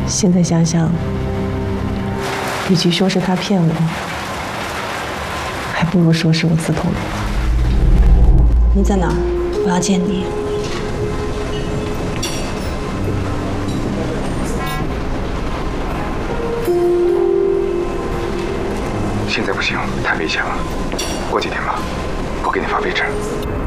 现在想想，与其说是他骗我，还不如说是我自投罗网。 你在哪儿？我要见你。 现在不行，太危险了，过几天吧，我给你发位置。